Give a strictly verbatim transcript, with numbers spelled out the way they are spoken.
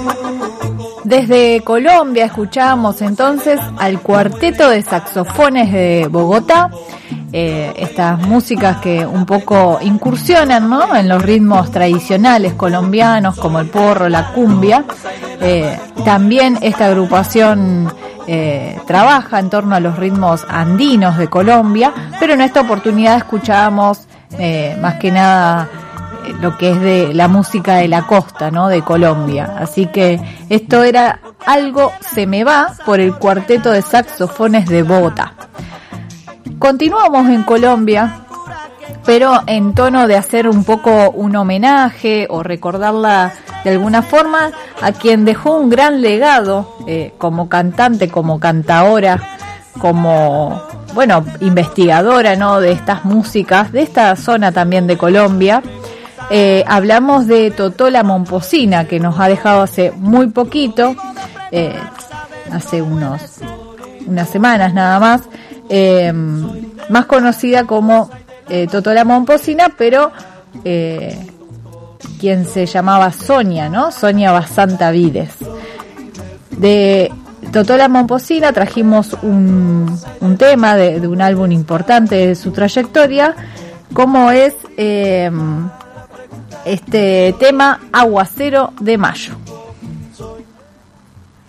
Desde Colombia escuchábamos entonces al Cuarteto de Saxofones de Bogotá, eh, estas músicas que un poco incursionan, ¿no?, en los ritmos tradicionales colombianos como el porro, la cumbia. Eh, también esta agrupación eh, trabaja en torno a los ritmos andinos de Colombia, pero en esta oportunidad escuchábamos eh, más que nada lo que es de la música de la costa, ¿no?, de Colombia. Así que esto era Algo se me va por el Cuarteto de Saxofones de Bogotá. Continuamos en Colombia, pero en tono de hacer un poco un homenaje o recordarla de alguna forma a quien dejó un gran legado eh, como cantante, como cantaora, como, bueno, investigadora, ¿no?, de estas músicas, de esta zona también de Colombia. Eh, hablamos de Totó La Momposina, que nos ha dejado hace muy poquito, eh, hace unos unas semanas nada más, eh, más conocida como eh, Totó La Momposina, pero eh, quien se llamaba Sonia, ¿no? Sonia Basanta Vides. De Totó La Momposina trajimos un, un tema de, de un álbum importante de su trayectoria, como es... Eh, este tema Aguacero de Mayo.